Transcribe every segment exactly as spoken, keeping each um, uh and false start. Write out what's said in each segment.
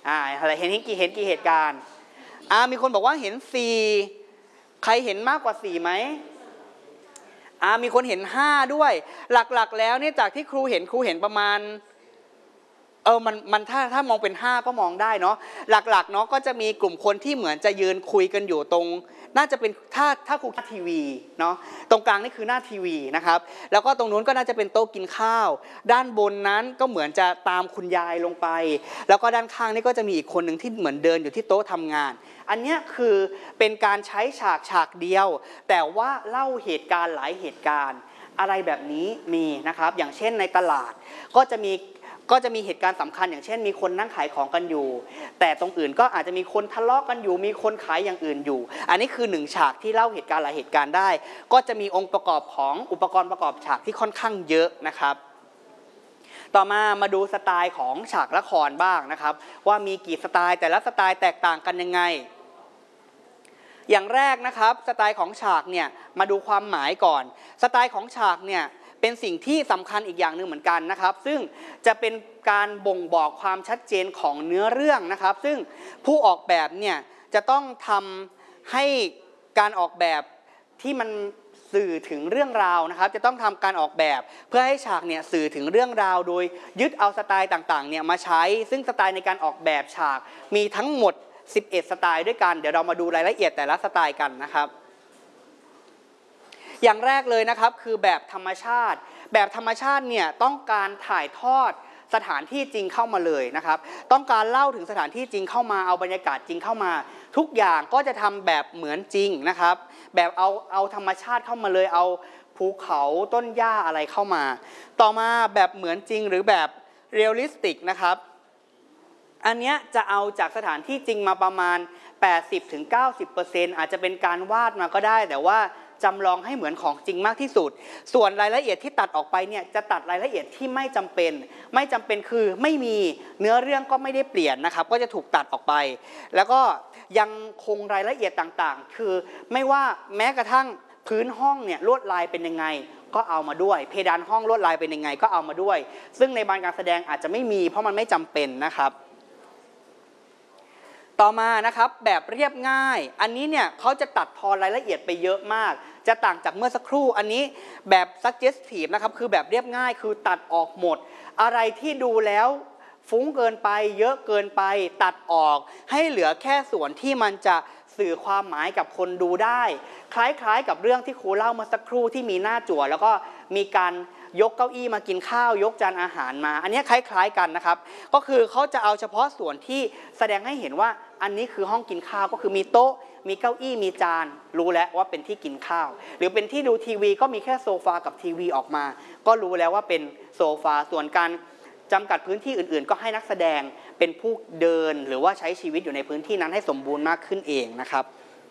อ่าอะไรเห็นกี่เห็นกี่เหตุการณ์อ่ามีคนบอกว่าเห็นสี่ใครเห็นมากกว่าสี่ไหมอ่ามีคนเห็นห้าด้วยหลักๆแล้วเนี่ยจากที่ครูเห็นครูเห็นประมาณเออมันมันถ้าถ้ามองเป็นห้าก็มองได้เนาะหลักๆเนาะก็จะมีกลุ่มคนที่เหมือนจะยืนคุยกันอยู่ตรงน่าจะเป็นถ้าถ้าครูทีวีเนาะตรงกลางนี่คือหน้าทีวีนะครับแล้วก็ตรงนู้นก็น่าจะเป็นโต๊ะกินข้าวด้านบนนั้นก็เหมือนจะตามคุณยายลงไปแล้วก็ด้านข้างนี่ก็จะมีอีกคนหนึ่งที่เหมือนเดินอยู่ที่โต๊ะทำงานอันนี้คือเป็นการใช้ฉากฉากเดียวแต่ว่าเล่าเหตุการณ์หลายเหตุการณ์อะไรแบบนี้มีนะครับอย่างเช่นในตลาดก็จะมีก็จะมีเหตุการณ์สำคัญอย่างเช่นมีคนนั่งขายของกันอยู่แต่ตรงอื่นก็อาจจะมีคนทะเลาะกันอยู่มีคนขายอย่างอื่นอยู่อันนี้คือหนึ่งฉากที่เล่าเหตุการณ์หลายเหตุการณ์ได้ก็จะมีองค์ประกอบของอุปกรณ์ประกอบฉากที่ค่อนข้างเยอะนะครับต่อมามาดูสไตล์ของฉากละครบ้างนะครับว่ามีกี่สไตล์แต่ละสไตล์แตกต่างกันยังไงอย่างแรกนะครับสไตล์ของฉากเนี่ยมาดูความหมายก่อนสไตล์ของฉากเนี่ยเป็นสิ่งที่สำคัญอีกอย่างหนึ่งเหมือนกันนะครับซึ่งจะเป็นการบ่งบอกความชัดเจนของเนื้อเรื่องนะครับซึ่งผู้ออกแบบเนี่ยจะต้องทำให้การออกแบบที่มันสื่อถึงเรื่องราวนะครับจะต้องทำการออกแบบเพื่อให้ฉากเนี่ยสื่อถึงเรื่องราวโดยยึดเอาสไตล์ต่างๆเนี่ยมาใช้ซึ่งสไตล์ในการออกแบบฉากมีทั้งหมดสิบเอ็ดสไตล์ด้วยกันเดี๋ยวเรามาดูรายละเอียดแต่ละสไตล์กันนะครับอย่างแรกเลยนะครับคือแบบธรรมชาติแบบธรรมชาติเนี่ยต้องการถ่ายทอดสถานที่จริงเข้ามาเลยนะครับต้องการเล่าถึงสถานที่จริงเข้ามาเอาบรรยากาศจริงเข้ามาทุกอย่างก็จะทำแบบเหมือนจริงนะครับแบบเอาเอาธรรมชาติเข้ามาเลยเอาภูเขาต้นหญ้าอะไรเข้ามาต่อมาแบบเหมือนจริงหรือแบบเรียลลิสติกนะครับอันนี้จะเอาจากสถานที่จริงมาประมาณ แปดสิบถึงเก้าสิบเปอร์เซ็นต์ อาจจะเป็นการวาดมาก็ได้แต่ว่าจำลองให้เหมือนของจริงมากที่สุดส่วนรายละเอียดที่ตัดออกไปเนี่ยจะตัดรายละเอียดที่ไม่จำเป็นไม่จำเป็นคือไม่มีเนื้อเรื่องก็ไม่ได้เปลี่ยนนะครับก็จะถูกตัดออกไปแล้วก็ยังคงรายละเอียดต่างๆคือไม่ว่าแม้กระทั่งพื้นห้องเนี่ยลวดลายเป็นยังไงก็เอามาด้วยเพดานห้องลวดลายเป็นยังไงก็เอามาด้วยซึ่งในบางการแสดงอาจจะไม่มีเพราะมันไม่จำเป็นนะครับต่อมานะครับแบบเรียบง่ายอันนี้เนี่ยเขาจะตัดทอนรายละเอียดไปเยอะมากจะต่างจากเมื่อสักครู่อันนี้แบบ suggestive นะครับคือแบบเรียบง่ายคือตัดออกหมดอะไรที่ดูแล้วฟุ้งเกินไปเยอะเกินไปตัดออกให้เหลือแค่ส่วนที่มันจะสื่อความหมายกับคนดูได้คล้ายๆกับเรื่องที่ครูเล่าเมื่อสักครู่ที่มีหน้าจั่วแล้วก็มีการยกเก้าอี้มากินข้าวยกจานอาหารมาอันนี้คล้ายๆกันนะครับก็คือเขาจะเอาเฉพาะส่วนที่แสดงให้เห็นว่าอันนี้คือห้องกินข้าวก็คือมีโต๊ะมีเก้าอี้มีจานรู้แล้วว่าเป็นที่กินข้าวหรือเป็นที่ดูทีวีก็มีแค่โซฟากับทีวีออกมาก็รู้แล้วว่าเป็นโซฟาส่วนการจำกัดพื้นที่อื่นๆก็ให้นักแสดงเป็นผู้เดินหรือว่าใช้ชีวิตอยู่ในพื้นที่นั้นให้สมบูรณ์มากขึ้นเองนะครับ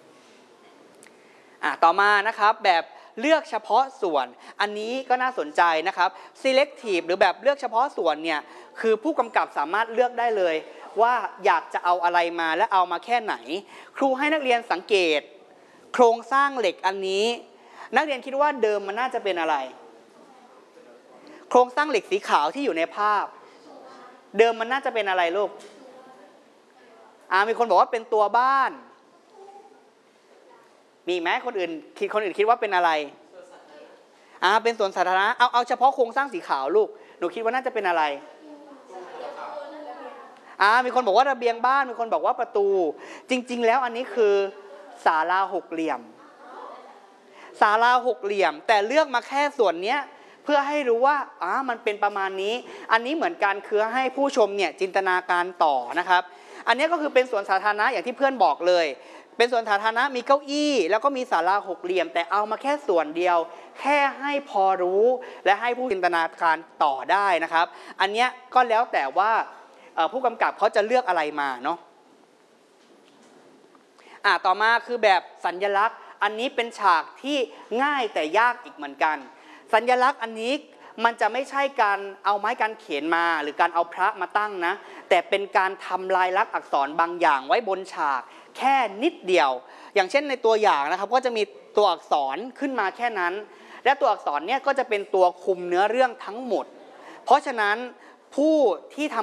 อ่ะต่อมานะครับแบบเลือกเฉพาะส่วนอันนี้ก็น่าสนใจนะครับ selective หรือแบบเลือกเฉพาะส่วนเนี่ยคือผู้กำกับสามารถเลือกได้เลยว่าอยากจะเอาอะไรมาและเอามาแค่ไหนครูให้นักเรียนสังเกตโครงสร้างเหล็กอันนี้นักเรียนคิดว่าเดิมมันน่าจะเป็นอะไรโครงสร้างเหล็กสีขาวที่อยู่ในภาพเดิมมันน่าจะเป็นอะไรลูกอ่ามีคนบอกว่าเป็นตัวบ้านมีไหมคนอื่นคิดคนอื่นคิดว่าเป็นอะไรอ่าเป็นสวนสาธารณะเอาเอาเฉพาะโครงสร้างสีขาวลูกหนูคิดว่าน่าจะเป็นอะไรอ่ามีคนบอกว่าระเบียงบ้านมีคนบอกว่าประตูจริงๆแล้วอันนี้คือศาลาหกเหลี่ยมศาลาหกเหลี่ยมแต่เลือกมาแค่ส่วนเนี้ยเพื่อให้รู้ว่าอ่ามันเป็นประมาณนี้อันนี้เหมือนกันคือให้ผู้ชมเนี่ยจินตนาการต่อนะครับอันนี้ก็คือเป็นสวนสาธารณะอย่างที่เพื่อนบอกเลยเป็นสวนสาธารณะมีเก้าอี้แล้วก็มีศาลาหกเหลี่ยมแต่เอามาแค่ส่วนเดียวแค่ให้พอรู้และให้ผู้จินตนาการต่อได้นะครับอันนี้ก็แล้วแต่ว่าผู้กำกับเขาจะเลือกอะไรมาเนาะอ่ะต่อมาคือแบบสัญลักษณ์อันนี้เป็นฉากที่ง่ายแต่ยากอีกเหมือนกันสัญลักษณ์อันนี้มันจะไม่ใช่การเอาไม้กางเขนมาหรือการเอาพระมาตั้งนะแต่เป็นการทำลายลักษณ์อักษรบางอย่างไว้บนฉากแค่นิดเดียวอย่างเช่นในตัวอย่างนะครับก็จะมีตัวอักษรขึ้นมาแค่นั้นและตัวอักษรเนี่ยก็จะเป็นตัวคุมเนื้อเรื่องทั้งหมดเพราะฉะนั้นผู้ที่ทำ